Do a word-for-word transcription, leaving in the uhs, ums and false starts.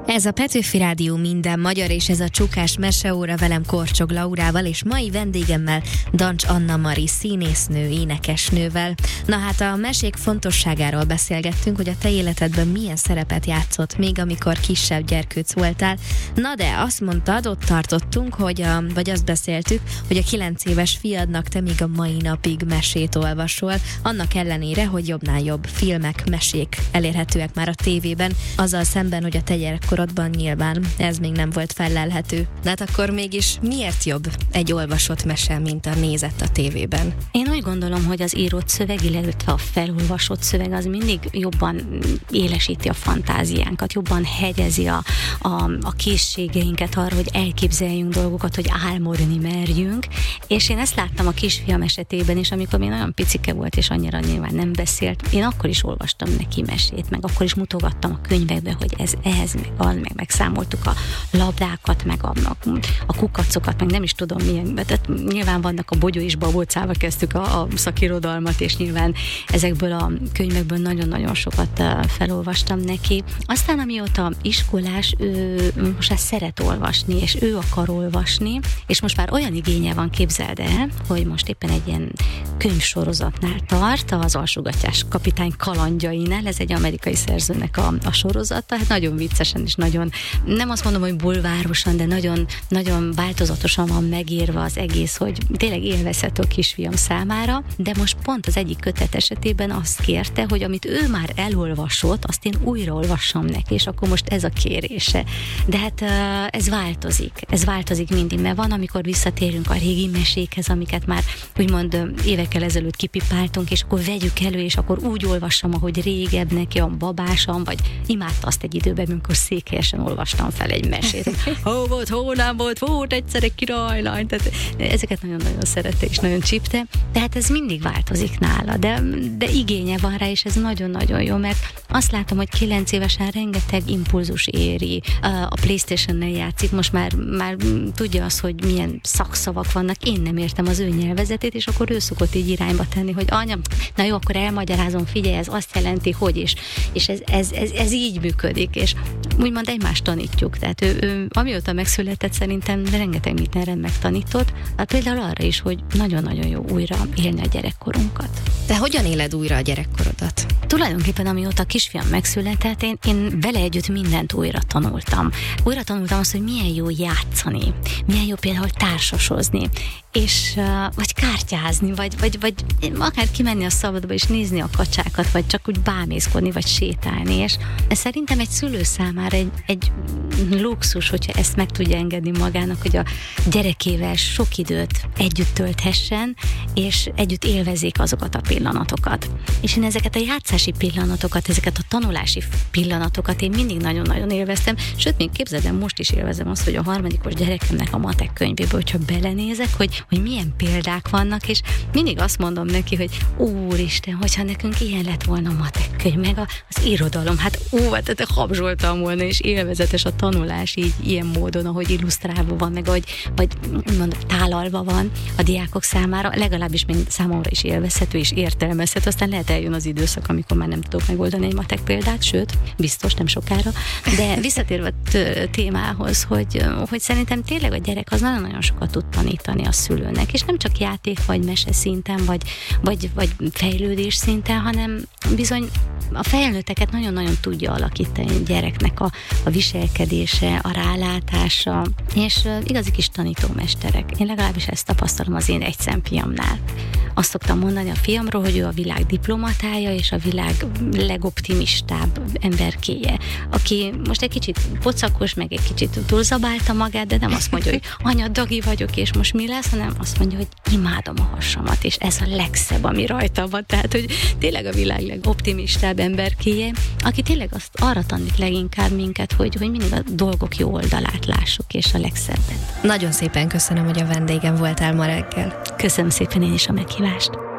Ez a Petőfi Rádió minden magyar, és ez a Csukás Meseóra velem Korcsog Laurával, és mai vendégemmel Dancs Anna Mari színésznő, énekesnővel. Na hát a mesék fontosságáról beszélgettünk, hogy a te életedben milyen szerepet játszott még, amikor kisebb gyerkőc voltál. Na de azt mondtad, ott tartottunk, hogy a, vagy azt beszéltük, hogy a kilenc éves fiadnak te még a mai napig mesét olvasol, annak ellenére, hogy jobbnál jobb filmek, mesék elérhetőek már a tévében, azzal szemben, hogy a te gyerekkorodban nyilván ez még nem volt fellelhető. De hát akkor mégis miért jobb egy olvasott mese, mint a nézett a tévében? Én úgy gondolom, hogy az írott szöveg, illetve a felolvasott szöveg az mindig jobban élesíti a fantáziánkat, jobban hegyezi a, a, a készségeinket arra, hogy elképzeljünk dolgokat, hogy álmodni merjünk. És én ezt láttam a kisfiam esetében is, amikor még nagyon picike volt, és annyira nyilván nem beszélt. Én akkor is olvastam neki mesét, meg akkor is mutogattam a könyvekbe, hogy ez ehhez, meg az, meg megszámoltuk a labdákat, meg a, a kukacokat, meg nem is tudom milyen, tehát nyilván vannak a Bogyó és Babócával kezdtük a, a szakirodalmat, és nyilván ezekből a könyvekből nagyon-nagyon sokat felolvastam neki. Aztán amióta iskolás, ő most már szeret olvasni, és ő akar olvasni, és most már olyan igénye van, képzeld el, hogy most éppen egy ilyen könyvsorozatnál tart, az Alsógattyás kapitány kalandjainál, ez egy amerikai szerzőnek a, a sorozata, hát nagyon viccesen és nagyon, nem azt mondom, hogy bulvárosan, de nagyon, nagyon változatosan van megírva az egész, hogy tényleg élvezhető a kisfiam számára, de most pont az egyik kötet esetében azt kérte, hogy amit ő már elolvasott, azt én újraolvassam neki, és akkor most ez a kérése. De hát ez változik, ez változik mindig, mert van, amikor visszatérünk a régi mesékhez, amiket már úgymond évekkel ezelőtt kipipáltunk, és akkor vegyük elő, és akkor úgy olvassam, ahogy régebb neki a babásom, vagy imádta azt egy időben, amikor székelyesen olvastam fel egy mesét. Hó volt, hó nem volt, volt egyszer egy királylány. Tehát ezeket nagyon-nagyon szerette és nagyon csípte. Tehát ez mindig változik nála, de, de igénye van rá, és ez nagyon-nagyon jó, mert azt látom, hogy kilenc évesen rengeteg impulzus éri. A PlayStation-nel játszik, most már, már tudja azt, hogy milyen szakszavak vannak. Én nem értem az ő nyelvezetét, és akkor ő szokott így irányba tenni, hogy anya, na jó, akkor elmagyarázom, figyelj, ez azt jelenti, hogy is. És ez, ez, ez, ez így működik, és úgymond egymást tanítjuk. Tehát ő, ő amióta megszületett, szerintem rengeteg mindenre megtanított, például arra is, hogy nagyon-nagyon jó újra élni a gyerekkorunkat. De hogyan éled újra a gyerekkorodat? Tulajdonképpen amióta a kisfiam megszületett, én, én vele együtt mindent újra tanultam. Újra tanultam azt, hogy milyen jó játszani, milyen jó például társasozni, és uh, vagy kártyázni, vagy, vagy, vagy akár kimenni a szabadba és nézni a kacsákat, vagy csak úgy bámészkodni, vagy sétálni, és ez szerintem egy szülő számára egy, egy luxus, hogyha ezt meg tudja engedni magának, hogy a gyerekével sok időt együtt tölthessen, és együtt élvezzék azokat a pillanatokat. És én ezeket a játszási pillanatokat, ezeket a tanulási pillanatokat én mindig nagyon-nagyon élveztem, sőt, még képzeld, most is élvezem azt, hogy a harmadikos gyerekemnek a matek könyvéből, hogyha belenézek, hogy, hogy milyen példák vannak, és mindig azt mondom neki, hogy úristen, hogyha nekünk ilyen lett volna a matek könyv, meg a, az irodalom, hát ó, tehát habzsoltam volna, és élvezetes a tanulás így ilyen módon, ahogy illusztrálva van, meg ahogy, vagy mondom, tálalva van a diákok számára, legalábbis még számomra is élvezhető és értelmezhető, aztán lehet eljön az időszak, amikor már nem tudok megoldani egy matek példát, sőt, biztos nem sokára, de visszatérve a témához, hogy, hogy szerintem tényleg a gyerek az nagyon-nagyon sokat tud tanítani a szülőnek, és nem csak játék, vagy mese szinten, vagy, vagy, vagy fejlődés szinten, hanem bizony a felnőtteket nagyon-nagyon tudja alakítani a gyereknek a, a viselkedése, a rálátása, és uh, igazi kis tanítómesterek. Én legalábbis ezt tapasztalom az én egyszem fiamnál. Azt szoktam mondani a fiamról, hogy ő a világ diplomatája, és a világ legoptimistább emberkéje, aki most egy kicsit pocakos, meg egy kicsit túlzabálta magát, de nem azt mondja, hogy anya, dagi vagyok, és most mi lesz, hanem azt mondja, hogy imádom a hasamat, és ez a legszebb, ami rajta van. Tehát, hogy tényleg a világ legoptimistább emberkéje, aki tényleg azt arra tanít leginkább minket, hogy, hogy mindig a dolgok jó oldalát lássuk, és a legszebbet. Nagyon szépen köszönöm, hogy a vendégem voltál ma reggel. Köszönöm szépen én is a meghívást.